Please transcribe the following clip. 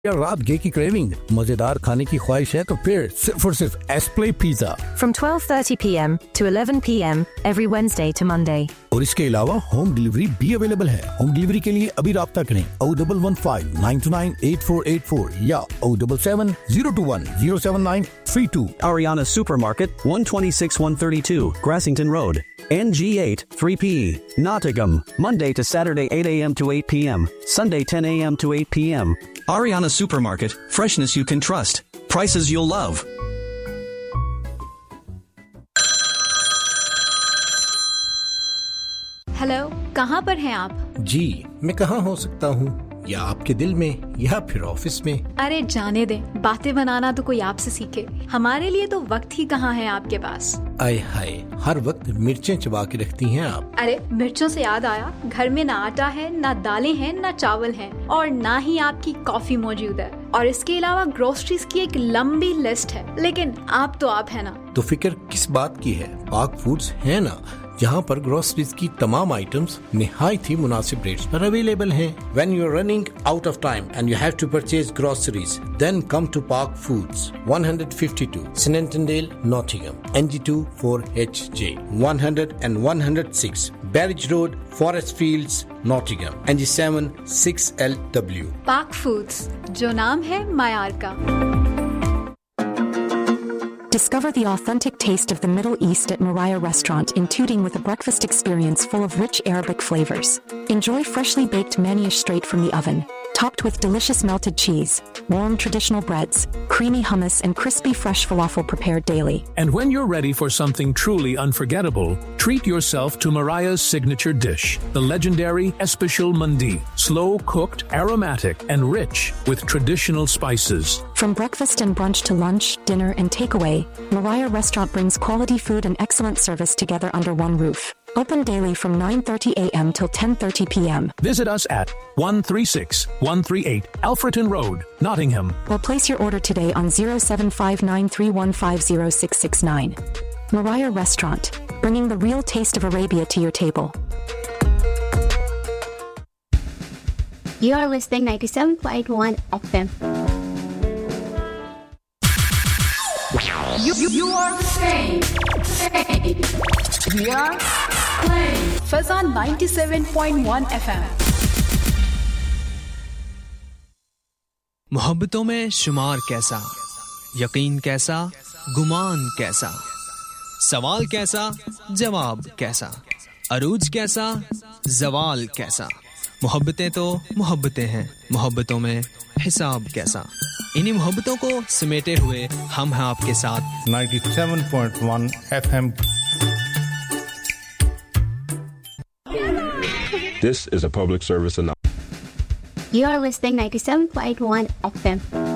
या रात गे की क्रेविंग, मजेदार खाने की ख्वाहिश है तो फिर सिर्फ और सिर्फ एस्प्ले pizza From 12:30 p.m. to 11 p.m. every Wednesday to Monday. और इसके अलावा होम डिलीवरी भी अवेलेबल है। होम डिलीवरी के लिए अभी राब्ता करें 0115-929-8484 या 077-021-07932। Ariana Supermarket, 126-132, Grassington Road, NG8 3PE, Nottingham, Monday to Saturday 8 a.m. to 8 p.m., Sunday 10 a.m. to 8 p.m. Ariana Supermarket, freshness you can trust, prices you'll love. Hello, कहाँ पर हैं आप? जी, मैं कहाँ हो सकता हूँ? या आपके दिल में या फिर ऑफिस में? अरे जाने दें, बातें बनाना तो कोई आपसे सीखे। हमारे लिए तो वक्त ही कहाँ है आपके पास। आय हाय, हर वक्त मिर्चें चबा के रखती हैं आप। अरे मिर्चों से याद आया, घर में ना आटा है, ना दालें हैं, ना चावल हैं, और ना ही आपकी कॉफी मौजूद है। और इसके अलावा ग्रोसरीज की एक लंबी लिस्ट है, लेकिन आप तो आप है ना। तो फिक्र किस बात की है? पाक फूड्स है ना, जहाँ पर ग्रोसरीज की तमाम आइटम्स निहायत ही मुनासिब रेट्स पर अवेलेबल हैं। When you are running out of time and you have to purchase groceries, then come to Park Foods, 152 Snentondale, Nottingham, NG2 4HJ, 100 and 106 Barrage Road, Forest Fields, Nottingham, NG7 6LW. पाक foods, जो नाम है मायार का। Discover the authentic taste of the Middle East at Moriah Restaurant in Tooting with a breakfast experience full of rich Arabic flavors. Enjoy freshly baked manish straight from the oven, topped with delicious melted cheese, warm traditional breads, creamy hummus, and crispy fresh falafel prepared daily. And when you're ready for something truly unforgettable, treat yourself to Mariah's signature dish, the legendary Especial Mandi, slow-cooked, aromatic, and rich with traditional spices. From breakfast and brunch to lunch, dinner, and takeaway, Mariah Restaurant brings quality food and excellent service together under one roof. Open daily from 9:30 a.m. till 10:30 p.m. Visit us at 136-138 Alfreton Road, Nottingham. Or place your order today on 075931506669. Mariah Restaurant, bringing the real taste of Arabia to your table. You are listening 97.1 FM. You are playing. We are playing. Fazan 97.1 FM. मोहब्बतों में शुमार कैसा, यकीन कैसा, गुमान कैसा, सवाल कैसा, जवाब कैसा, अरूज कैसा, जवाल कैसा। मोहब्बतें तो मोहब्बतें हैं, मोहब्बतों में हिसाब कैसा। इन्हीं मोहब्बतों को समेटे हुए हम हैं आपके साथ 97.1 FM. This is a public service announcement. You are listening 97.1 FM.